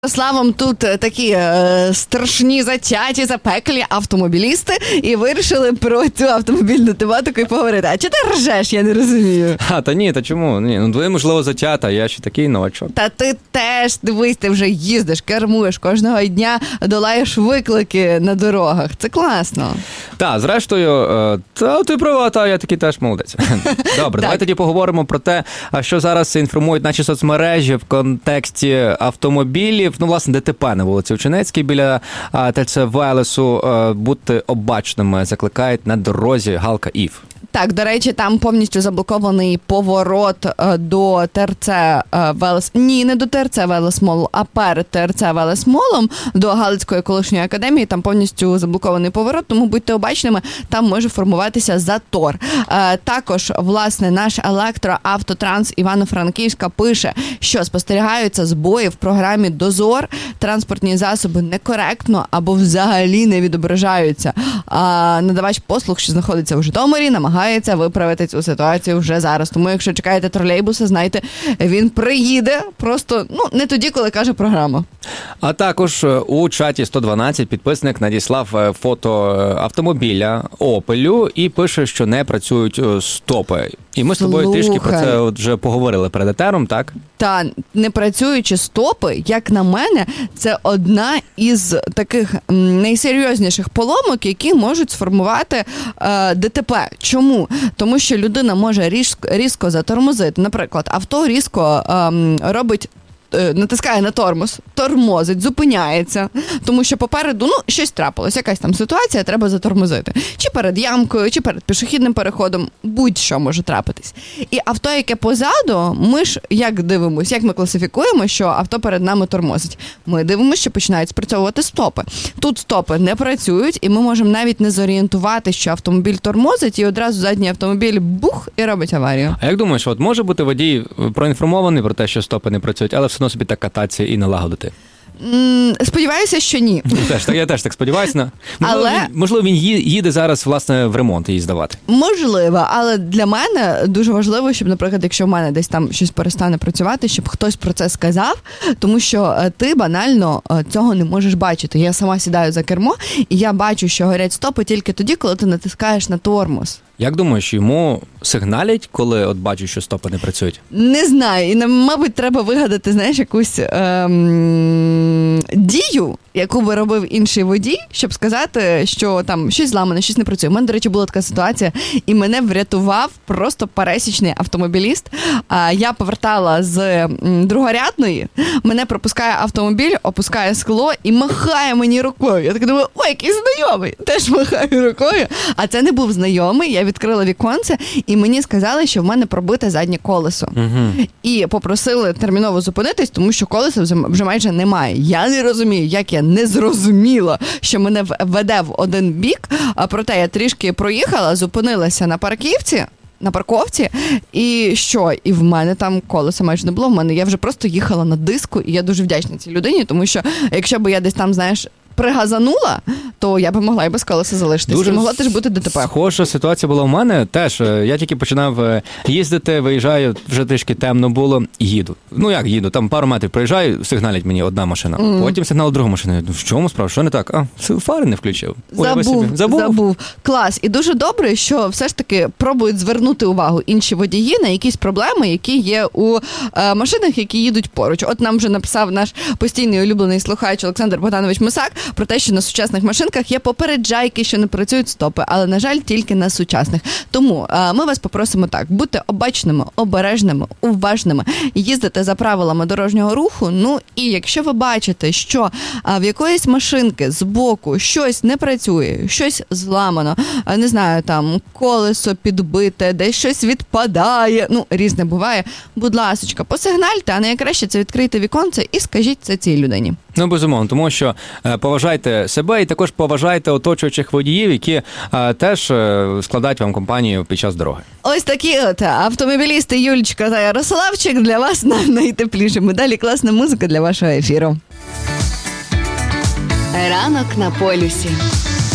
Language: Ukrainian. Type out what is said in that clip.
Славом тут такі страшні, затяті, запеклі автомобілісти і вирішили про цю автомобільну тематику і поговорити. А чи ти ржеш, я не розумію. Та чому? Ні, ви, можливо, затята, я ще такий новачок. Та ти теж, дивись, ти вже їздиш, кермуєш, кожного дня долаєш виклики на дорогах. Це класно. Так, зрештою, ти права, я такий теж молодець. Добре, давай тоді поговоримо про те, що зараз інформують наші соцмережі в контексті автомобілів. Власне, ДТП на вулиці Ученецькій біля ТЦ Велесу. Будьте обачними, закликають на дорозі Галка Ів. Так, до речі, там повністю заблокований поворот до ТРЦ Велес... Ні, не до ТРЦ Велес-Молу, а перед ТРЦ Велес-Молом до Галицької екологічної академії. Там повністю заблокований поворот, тому будьте обачними, там може формуватися затор. Також, власне, наш електроавтотранс Івано-Франківська пише, що спостерігаються збої в програмі «Дозор», транспортні засоби некоректно або взагалі не відображаються. Надавач послуг, що знаходиться в Житомирі, намагається виправити цю ситуацію вже зараз. Тому, якщо чекаєте тролейбуса, знайте, він приїде просто, не тоді, коли каже програма. А також у чаті 112 підписник надіслав фото автомобіля «Опелю» і пише, що не працюють стопи. І ми з тобою трішки про це вже поговорили перед етером, так? Та непрацюючі стопи, як на мене, це одна із таких найсерйозніших поломок, які можуть сформувати ДТП. Чому? Тому що людина може різко затормозити. Наприклад, авто різко натискає на тормоз, тормозить, зупиняється, тому що попереду, щось трапилось, якась там ситуація, треба затормозити. Чи перед ямкою, чи перед пішохідним переходом, будь-що може трапитись. І авто, яке позаду, ми ж як дивимося, як ми класифікуємо, що авто перед нами тормозить? Ми дивимося, що починають спрацьовувати стопи. Тут стопи не працюють, і ми можемо навіть не зорієнтувати, що автомобіль тормозить, і одразу задній автомобіль бух і робить аварію. А як думаєш, може бути водій проінформований про те, що стопи не працюють, але все собі так кататися і налагодити? Сподіваюся, що ні. Я теж так сподіваюся. Але... Можливо, він їде зараз, власне, в ремонт її здавати. Можливо, але для мене дуже важливо, щоб, наприклад, якщо в мене десь там щось перестане працювати, щоб хтось про це сказав, тому що ти банально цього не можеш бачити. Я сама сідаю за кермо, і я бачу, що горять стопи тільки тоді, коли ти натискаєш на тормоз. Як думаєш, йому сигналять, коли от бачать, що стопи не працюють? Не знаю. І, мабуть, треба вигадати, якусь дію, яку би робив інший водій, щоб сказати, що там щось зламане, щось не працює. У мене, до речі, була така ситуація, і мене врятував просто пересічний автомобіліст. Я повертала з другорядної, мене пропускає автомобіль, опускає скло і махає мені рукою. Я так думаю, ой, який знайомий. Теж махає рукою. А це не був знайомий. Я відкрила віконце, і мені сказали, що в мене пробите заднє колесо. Угу. І попросили терміново зупинитись, тому що колеса вже майже немає. Я не розумію, як я не зрозуміла, що мене веде в один бік, проте я трішки проїхала, зупинилася на парковці, і що? І в мене там колеса майже не було. Я вже просто їхала на диску, і я дуже вдячна цій людині, тому що якщо б я десь там, пригазанула, то я би могла і без колеса залишитись. Дуже могла теж бути ДТП. Схожа ситуація була у мене теж. Я тільки починав їздити, виїжджаю, вже трішки темно було, їду. Їду? Там пару метрів проїжджаю, сигналять мені одна машина. Потім сигнал друга машина. В чому справа? Що не так? Фари не включив. Забув. Клас. І дуже добре, що все ж таки пробують звернути увагу інші водії на якісь проблеми, які є у машинах, які їдуть поруч. От нам вже написав наш постійний улюблений слухач Олександр Богданович Мисак про те, що на сучасних машинках є попереджайки, що не працюють стопи, але, на жаль, тільки на сучасних. Тому ми вас попросимо так, будьте обачними, обережними, уважними, їздите за правилами дорожнього руху, і якщо ви бачите, що в якоїсь машинки збоку щось не працює, щось зламано, не знаю, там колесо підбите, десь щось відпадає, різне буває, будь ласочка, посигнальте, а найкраще це відкрийте віконце і скажіть це цій людині. Безумовно, тому що поважайте себе і також поважайте оточуючих водіїв, які теж складають вам компанію під час дороги. Ось такі автомобілісти Юлічка та Ярославчик для вас найтеплішими. Далі класна музика для вашого ефіру. Ранок на полюсі.